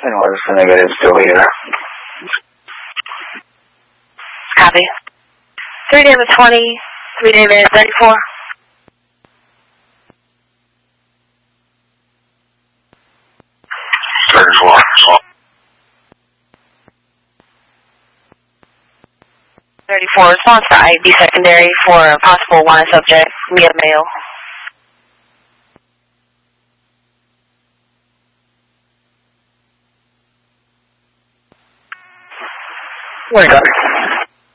was the negative still here? Copy. 3 David 20, 3 David 34. Response to IB secondary for a possible wanted subject via mail. Wait, got it.